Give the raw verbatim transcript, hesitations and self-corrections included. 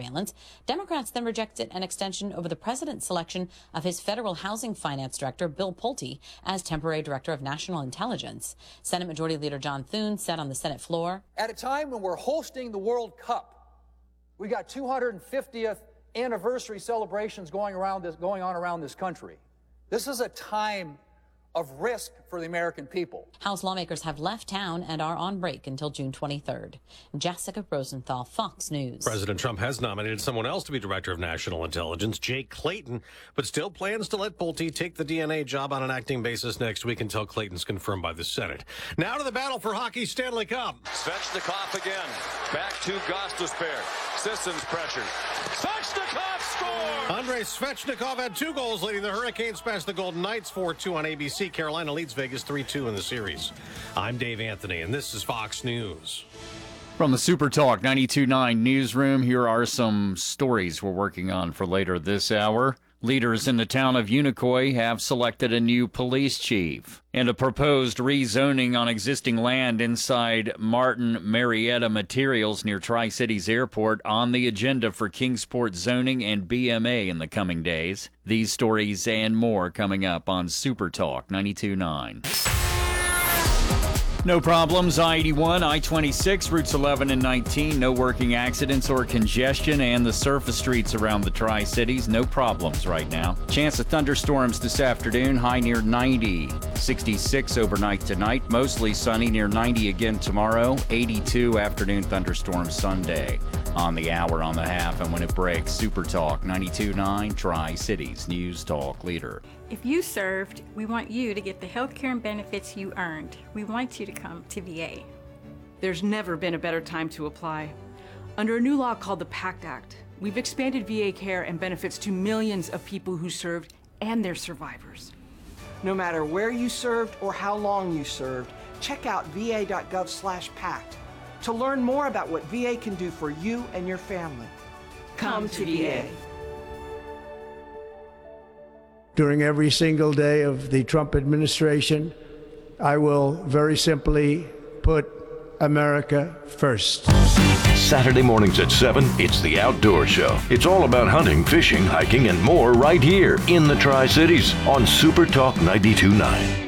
surveillance. Democrats then rejected an extension over the president's selection of his federal housing finance director, Bill Pulte, as temporary director of national intelligence. Senate Majority Leader John Thune said on the Senate floor, "At a time when we're hosting the World Cup, we got two hundred fiftieth anniversary celebrations going around this, going on around this country. This is a time of risk for the American people." House lawmakers have left town and are on break until June twenty-third. Jessica Rosenthal, Fox News. President Trump has nominated someone else to be Director of National Intelligence, Jake Clayton, but still plans to let Pulte take the D N A job on an acting basis next week until Clayton's confirmed by the Senate. Now to the battle for hockey Stanley Cup. Svechnikov again. Back to Gostisbehere. Sissons pressured. Svechnikov scores! Andrei Svechnikov had two goals, leading the Hurricanes past the Golden Knights four two on A B C. Carolina leads Vegas three two in the series. I'm Dave Anthony, and this is Fox News. From the Super Talk ninety-two point nine newsroom, here are some stories we're working on for later this hour. Leaders in the town of Unicoi have selected a new police chief, and a proposed rezoning on existing land inside Martin Marietta Materials near Tri-Cities Airport on the agenda for Kingsport zoning and B M A in the coming days. These stories and more coming up on Super Talk ninety-two point nine. No problems, I eighty-one, I twenty-six, routes eleven and nineteen, no working accidents or congestion, and the surface streets around the Tri-Cities, no problems right now. Chance of thunderstorms this afternoon, high near ninety, sixty-six overnight tonight, mostly sunny, near ninety again tomorrow, eighty-two afternoon thunderstorms Sunday. On the hour, on the half, and when it breaks, Super Talk ninety-two point nine, Tri-Cities News Talk Leader. If you served, we want you to get the health care and benefits you earned. We want you to come to V A. There's never been a better time to apply. Under a new law called the PACT Act, we've expanded V A care and benefits to millions of people who served and their survivors. No matter where you served or how long you served, check out V A dot gov slash PACT to learn more about what V A can do for you and your family. Come, Come to V A. During every single day of the Trump administration, I will very simply put America first. Saturday mornings at seven, it's The Outdoor Show. It's all about hunting, fishing, hiking, and more right here in the Tri-Cities on Super Talk ninety-two point nine.